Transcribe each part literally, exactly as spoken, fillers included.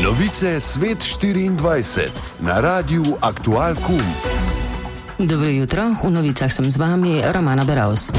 Novice Svet štiriindvajset na Radiu Aktual Kum. Dobro jutro, v novicah sem z vami, Romana Beravs.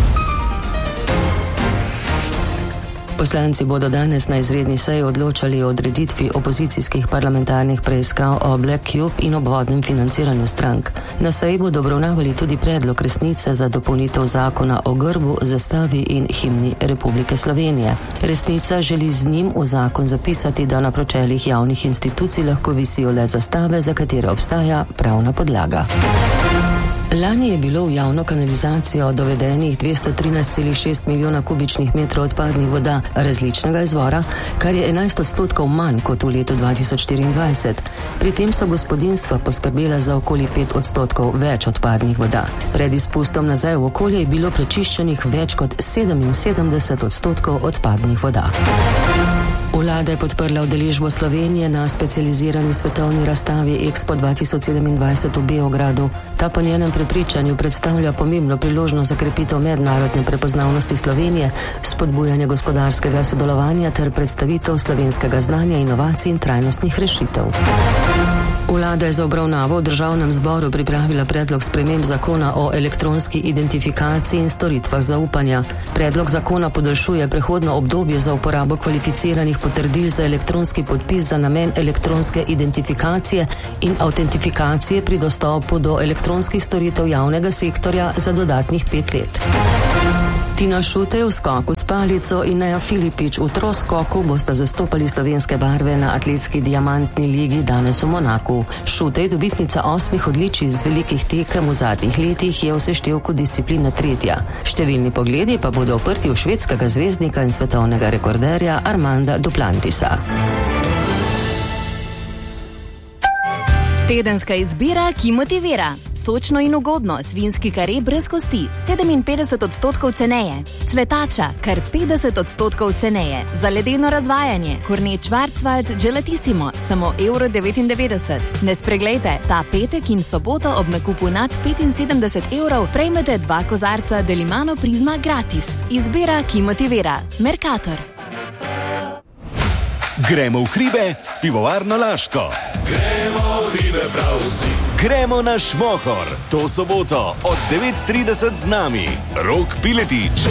Poslanci bodo danes na izredni seji odločali o odreditvi opozicijskih parlamentarnih preiskav o Black Cube in obvodnem financiranju strank. Na seji bodo obravnavali tudi predlog resnice za dopolnitev zakona o grbu, zastavi in himni Republike Slovenije. Resnica želi z njim v zakon zapisati, da na pročeljih javnih institucij lahko visijo le zastave, za katere obstaja pravna podlaga. Lani je bilo v javno kanalizacijo dovedenih dvesto trinajst celih šest milijona kubičnih metrov odpadnih voda različnega izvora, kar je enajst odstotkov manj kot v letu dva tisoč štiriindvajset. Pri tem so gospodinjstva poskrbela za okoli pet odstotkov več odpadnih voda. Pred izpustom nazaj v okolje je bilo prečiščenih več kot sedeminsedemdeset odstotkov odpadnih voda. Vlada je podprla udeležbo Slovenije na specializirani svetovni razstavi Expo dva tisoč sedemindvajset v Beogradu. Ta po njenem prepričanju predstavlja pomembno priložnost za krepitev mednarodne prepoznavnosti Slovenije, spodbujanje gospodarskega sodelovanja ter predstavitev slovenskega znanja, inovacij in trajnostnih rešitev. Vlada je za obravnavo v državnem zboru pripravila predlog sprememb zakona o elektronski identifikaciji in storitvah zaupanja. Predlog zakona podaljšuje prehodno obdobje za uporabo kvalificiranih potrdil za elektronski podpis za namen elektronske identifikacije in autentifikacije pri dostopu do elektronskih storitev javnega sektorja za dodatnih pet let. Tina Šutej v skoku s palico in Neja Filipič v troskoku bosta zastopali slovenske barve na atletski diamantni ligi danes v Monaku. Šutej, dobitnica osmih odličij z velikih tekem v zadnjih letih, je v seštevku discipline tretja. Številni pogledi pa bodo oprti v švedskega zvezdnika in svetovnega rekorderja Armanda Duplantisa. Tedenska izbira, ki motivira. Sočno in ugodno, svinjski kare brez kosti, sedeminpetdeset odstotkov ceneje. Cvetača, kar petdeset odstotkov ceneje. Za ledeno razvajanje, Kornet Schwarzwald Gelatissimo, samo evro devetindevetdeset. Ne spreglejte, ta petek in soboto ob nakupu nad petinsedemdeset evrov prejmete dva kozarca Delimano Prizma gratis. Izbira, ki motivira. Mercator. Gremo v hribe s pivovarno Laško. Gremo v hribe prav vsi. Gremo na Šmohor. To soboto od devet trideset z nami Rok Piletič.